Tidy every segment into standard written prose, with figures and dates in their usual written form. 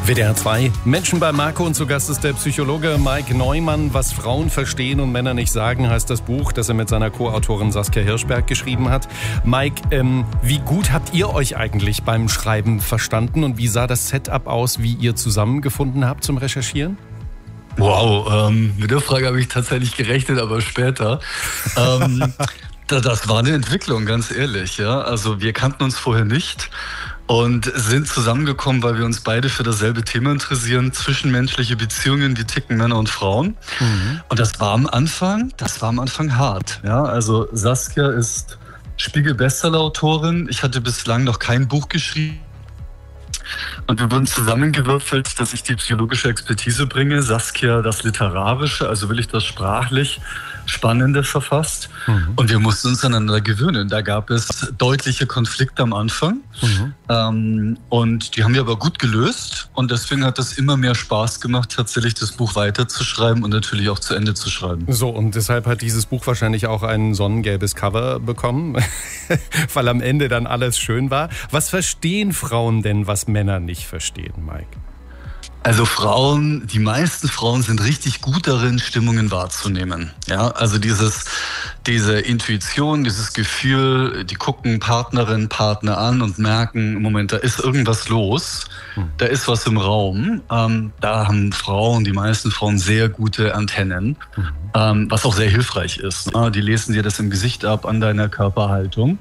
WDR 2, Menschen bei Marco, und zu Gast ist der Psychologe Mike Neumann. Was Frauen verstehen und Männer nicht sagen, heißt das Buch, das er mit seiner Co-Autorin Saskia Hirschberg geschrieben hat. Mike, wie gut habt ihr euch eigentlich beim Schreiben verstanden und wie sah das Setup aus, wie ihr zusammengefunden habt zum Recherchieren? Wow, mit der Frage habe ich tatsächlich gerechnet, aber später. Das war eine Entwicklung, ganz ehrlich. Ja? Also wir kannten uns vorher nicht und sind zusammengekommen, weil wir uns beide für dasselbe Thema interessieren: zwischenmenschliche Beziehungen, wie ticken Männer und Frauen. Und das war am Anfang hart. Ja? Also Saskia ist Spiegel-Bestseller-Autorin. Ich hatte bislang noch kein Buch geschrieben. Und wir wurden zusammengewürfelt, dass ich die psychologische Expertise bringe, Saskia das Literarische, also wirklich das sprachlich Spannende verfasst. Und wir mussten uns aneinander gewöhnen. Da gab es deutliche Konflikte am Anfang. Und die haben wir aber gut gelöst. Und deswegen hat es immer mehr Spaß gemacht, tatsächlich das Buch weiterzuschreiben und natürlich auch zu Ende zu schreiben. So, und deshalb hat dieses Buch wahrscheinlich auch ein sonnengelbes Cover bekommen, weil am Ende dann alles schön war. Was verstehen Frauen denn, was Männer nicht verstehen, Mike? Also die meisten Frauen sind richtig gut darin, Stimmungen wahrzunehmen. Ja, also diese Intuition, dieses Gefühl, die gucken Partnerin, Partner an und merken, Moment, da ist irgendwas los, da ist was im Raum. Da haben die meisten Frauen sehr gute Antennen, was auch sehr hilfreich ist. Die lesen dir das im Gesicht ab, an deiner Körperhaltung.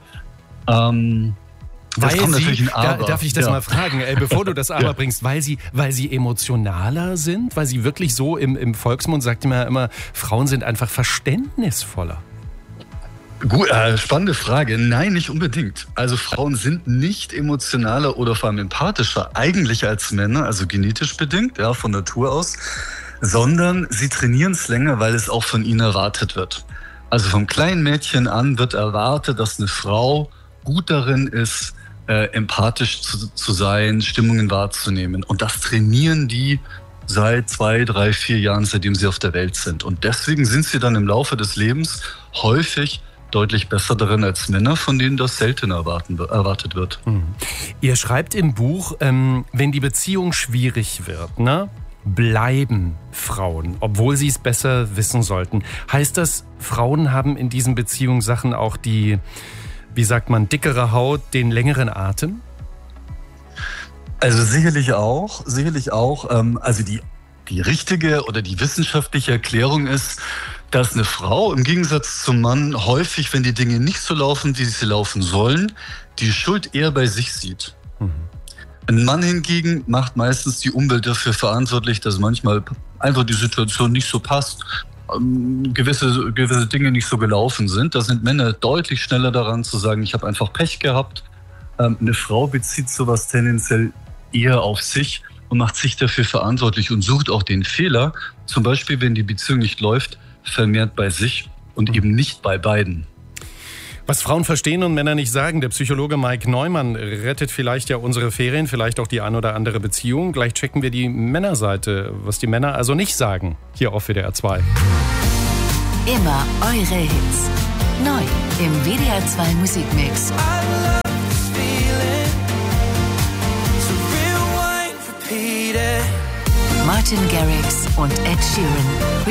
Das kommt natürlich ein Aber. Darf ich das mal fragen, bevor du das Aber bringst, weil sie emotionaler sind? Weil sie wirklich so im Volksmund sagt man ja immer, Frauen sind einfach verständnisvoller. Gut, spannende Frage. Nein, nicht unbedingt. Also Frauen sind nicht emotionaler oder vor allem empathischer eigentlich als Männer, also genetisch bedingt, ja, von Natur aus, sondern sie trainieren es länger, weil es auch von ihnen erwartet wird. Also vom kleinen Mädchen an wird erwartet, dass eine Frau gut darin ist, empathisch zu sein, Stimmungen wahrzunehmen. Und das trainieren die seit 2, 3, 4 Jahren, seitdem sie auf der Welt sind. Und deswegen sind sie dann im Laufe des Lebens häufig deutlich besser darin als Männer, von denen das selten erwartet wird. Ihr schreibt im Buch, wenn die Beziehung schwierig wird, ne, bleiben Frauen, obwohl sie es besser wissen sollten. Heißt das, Frauen haben in diesen Beziehungssachen auch die, wie sagt man, dickere Haut, den längeren Atem? Also sicherlich auch. Also die richtige oder die wissenschaftliche Erklärung ist, dass eine Frau im Gegensatz zum Mann häufig, wenn die Dinge nicht so laufen, wie sie laufen sollen, die Schuld eher bei sich sieht. Ein Mann hingegen macht meistens die Umwelt dafür verantwortlich, dass manchmal einfach die Situation nicht so passt, gewisse Dinge nicht so gelaufen sind. Da sind Männer deutlich schneller daran zu sagen, ich habe einfach Pech gehabt. Eine Frau bezieht sowas tendenziell eher auf sich und macht sich dafür verantwortlich und sucht auch den Fehler, zum Beispiel, wenn die Beziehung nicht läuft, vermehrt bei sich und eben nicht bei beiden. Was Frauen verstehen und Männer nicht sagen. Der Psychologe Mike Neumann rettet vielleicht ja unsere Ferien, vielleicht auch die ein oder andere Beziehung. Gleich checken wir die Männerseite, was die Männer also nicht sagen, hier auf WDR 2. Immer eure Hits. Neu im WDR 2 Musikmix. Martin Garrix und Ed Sheeran.